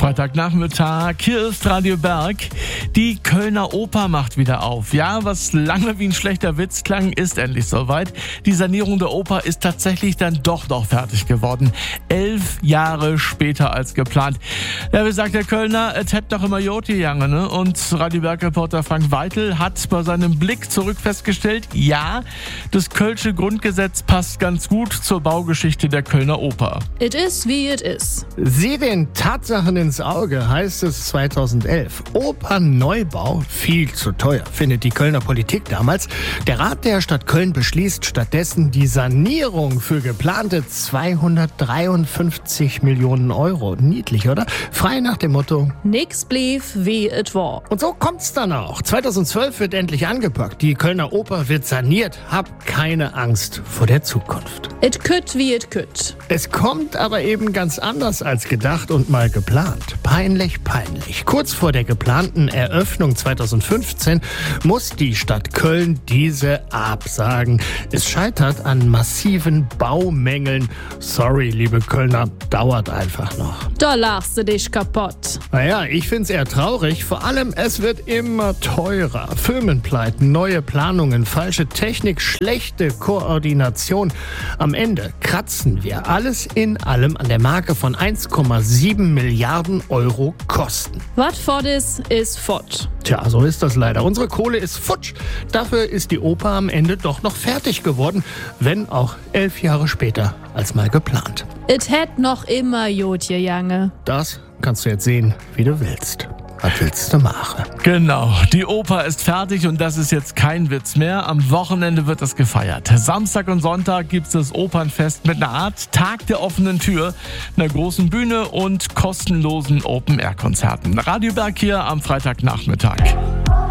Freitagnachmittag, hier ist Radio Berg. Die Kölner Oper macht wieder auf. Ja, was lange wie ein schlechter Witz klang, ist endlich soweit. Die Sanierung der Oper ist tatsächlich dann doch noch fertig geworden. 11 Jahre später als geplant. Ja, wie sagt der Kölner, es hätt noch immer Jod gegangen, ne? Und Radio Berg-Reporter Frank Weitel hat bei seinem Blick zurück festgestellt, ja, das Kölsche Grundgesetz passt ganz gut zur Baugeschichte der Kölner Oper. It is wie it is. Sieh den Tatsachen ins Auge, heißt es 2011. Opernneubau, viel zu teuer, findet die Kölner Politik damals. Der Rat der Stadt Köln beschließt stattdessen die Sanierung für geplante 253 Millionen Euro. Niedlich, oder? Frei nach dem Motto: Nix blieb wie it war. Und so kommt's dann auch. 2012 wird endlich angepackt. Die Kölner Oper wird saniert. Hab keine Angst vor der Zukunft. It could wie it could. Es kommt aber eben ganz anders als gedacht und mal geplant. Peinlich, peinlich. Kurz vor der geplanten Eröffnung 2015 muss die Stadt Köln diese absagen. Es scheitert an massiven Baumängeln. Sorry, liebe Kölner, dauert einfach noch. Da lachst du dich kaputt. Naja, ich find's eher traurig. Vor allem, es wird immer teurer. Firmenpleiten, neue Planungen, falsche Technik, schlechte Koordination. Am Ende kratzen wir alles in allem an der Marke von 1,7 Milliarden Euro Kosten. Wat fort ist fort. Tja, so ist das leider. Unsere Kohle ist futsch. Dafür ist die Oper am Ende doch noch fertig geworden, wenn auch 11 Jahre später als mal geplant. It hätt noch immer Jod gegangen. Das kannst du jetzt sehen, wie du willst. Was willst du machen? Genau, die Oper ist fertig und das ist jetzt kein Witz mehr. Am Wochenende wird es gefeiert. Samstag und Sonntag gibt es das Opernfest mit einer Art Tag der offenen Tür, einer großen Bühne und kostenlosen Open-Air-Konzerten. Radio Berg hier am Freitagnachmittag.